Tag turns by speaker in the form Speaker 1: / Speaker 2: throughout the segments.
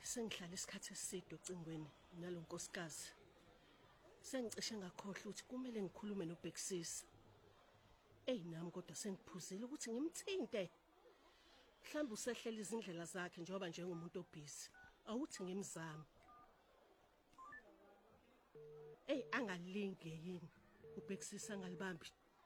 Speaker 1: Sengihlala isikhathi eside ocingweni nalonkosikazi. Sengicishe ngakhohle ukuthi kumele ngikhulume noBhekisisa. Nami kodwa sengiphuzile ukuthi ngimthinte. Mhlawumbe usehlela izindlela zakhe njengoba njengomuntu obhizi. Awuthi ngimzame. Angalinge yini uBhekisisa angalibambi.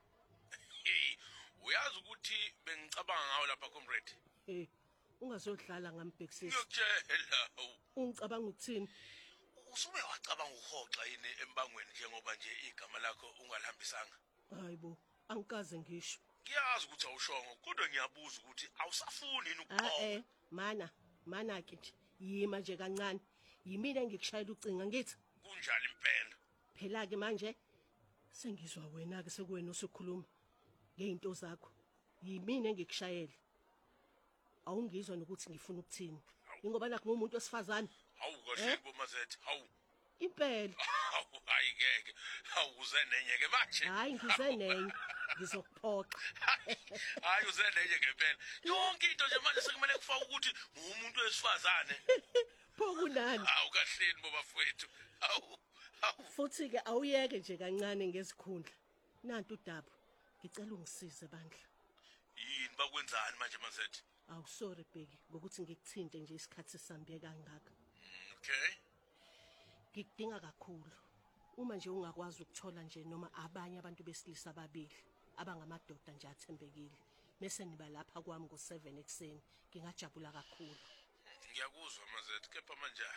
Speaker 2: Uyazi ukuthi bengicabanga ngawo lapha comrade.
Speaker 1: Ungazodlala ngambhekisisa.
Speaker 2: Ngiyokutshela.
Speaker 1: Ungicabanga ukuthini?
Speaker 2: Usube wacabanga uhoxa yini embangweni njengoba nje igama lakho ungalihambisanga?
Speaker 1: Hayibo, angikaze ngisho.
Speaker 2: Ngiyazi ukuthi awushongo kodwa ngiyabuza ukuthi awusafuni yini ukuqoqa.
Speaker 1: Mana ke nje. Yima nje kancane. Yimina engikushayela ucinga ngithi.
Speaker 2: Kunjalo impela.
Speaker 1: Phela ke manje sengizwa wena ke sekuwena osukhuluma ngeinto zakho. Yimina engikushayela. Awungizwa nokuthi ngifuna ukuthini. Ingoba nakho ngumuntu wesifazane.
Speaker 2: Hawu kahle bomazethe, hawu.
Speaker 1: Impela.
Speaker 2: Hawu ayikeke. Hawu uze nenye ke manje.
Speaker 1: Hayi ngize nenye. Ngizokuphoqa.
Speaker 2: Hayi uze nenye ngempela. Yonke into nje manje sekumele kufaka ukuthi ngumuntu wesifazane.
Speaker 1: Pho kunani?
Speaker 2: Hawu kahleni bobafowethu. Hawu.
Speaker 1: Futhi ke awuyeke nje kancane ngezikhundla. Nantu uDabu. Ngicela ungisize bandla.
Speaker 2: Yini bakwenzani manje mazethe?
Speaker 1: Awu sorry Bheki ngokuthi ngikuthinte nje isikhathi sambiye kangaka.
Speaker 2: Okay.
Speaker 1: Ngikudinga kakhulu. Uma nje ungakwazi ukuthola nje noma abanye abantu besilisa ababili abangamadoda nje athembekile. Bese niba lapha kwami ngo7 ekseni. Ngingajabula kakhulu.
Speaker 2: Ngiyakuzwa mazethe kepha manje